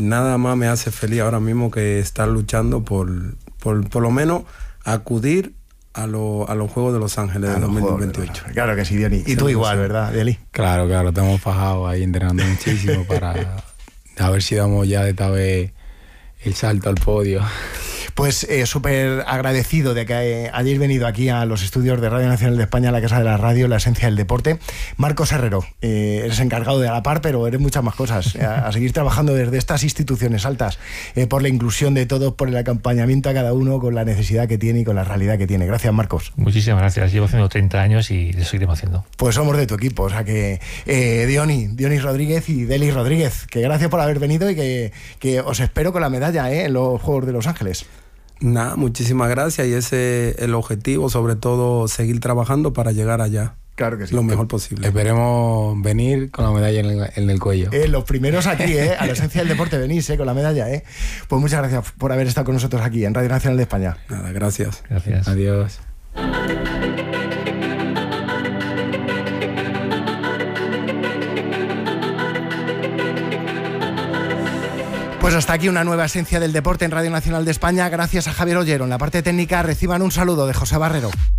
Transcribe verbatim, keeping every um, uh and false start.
nada más me hace feliz ahora mismo que estar luchando por, por, por lo menos acudir a, lo, a los Juegos de Los Ángeles de dos mil veintiocho. Claro que sí, Diony. Y tú igual, ¿verdad, Diely? Claro, claro, estamos fajados ahí entrenando muchísimo para a ver si damos ya de esta vez el salto al podio. Pues eh, súper agradecido de que eh, hayáis venido aquí a los estudios de Radio Nacional de España, la Casa de la Radio, la esencia del deporte. Marcos Herrero, eh, eres encargado de a la par, pero eres muchas más cosas. A, a seguir trabajando desde estas instituciones altas, eh, por la inclusión de todos, por el acompañamiento a cada uno con la necesidad que tiene y con la realidad que tiene. Gracias, Marcos. Muchísimas gracias. Llevo haciendo treinta años y lo seguiremos haciendo. Pues somos de tu equipo, o sea que eh, Diony, Diony Rodríguez y Deli Rodríguez, que gracias por haber venido y que, que os espero con la medalla eh, en los Juegos de Los Ángeles. Nada, muchísimas gracias y ese es el objetivo, sobre todo seguir trabajando para llegar allá. Claro que sí. Lo mejor posible. Esperemos venir con la medalla en el, en el cuello. Eh, los primeros aquí, eh, a la esencia del deporte venís, eh, con la medalla. Eh. Pues muchas gracias por haber estado con nosotros aquí en Radio Nacional de España. Nada, gracias. Gracias. Adiós. Pues hasta aquí una nueva esencia del deporte en Radio Nacional de España. Gracias a Javier Ollero en la parte técnica. Reciban un saludo de José Barrero.